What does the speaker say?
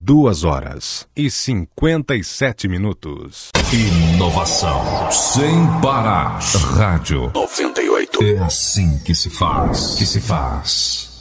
2h57. Inovação sem parar. Rádio 98. É assim que se faz.